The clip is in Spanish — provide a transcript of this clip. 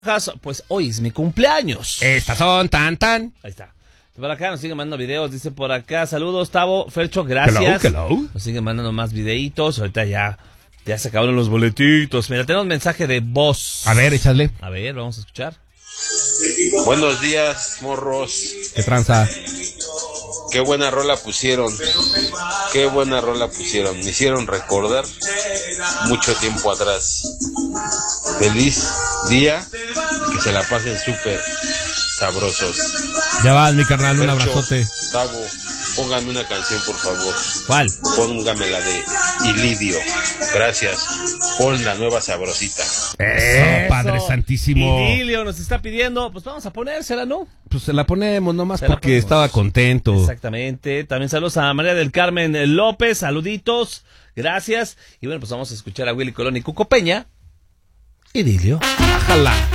Pues hoy es mi cumpleaños. Estas son tan. Ahí está. Por acá nos siguen mandando videos, dice por acá, saludos Tavo, Fercho, gracias. Hello. Nos siguen mandando más videitos, ahorita ya se acabaron los boletitos. Mira, tenemos mensaje de voz. A ver, échale. A ver, vamos a escuchar. Buenos días, morros. ¿Qué tranza? Qué buena rola pusieron. Qué buena rola pusieron. Me hicieron recordar mucho tiempo atrás. Feliz día. Que se la pasen súper sabrosos. Ya vas, mi carnal, un Fercho, abrazote. Tavo, póngame una canción, por favor. ¿Cuál? Póngame la de Ilidio. Gracias. Pon la nueva sabrosita. Eso, Padre Santísimo. Idilio nos está pidiendo, pues vamos a ponérsela, ¿no? Pues se la ponemos nomás Se la porque ponemos. estaba contento. Exactamente. También saludos a María del Carmen López, saluditos, gracias. Y bueno, pues vamos a escuchar a Willy Colón y Cuco Peña. Idilio. Ojalá.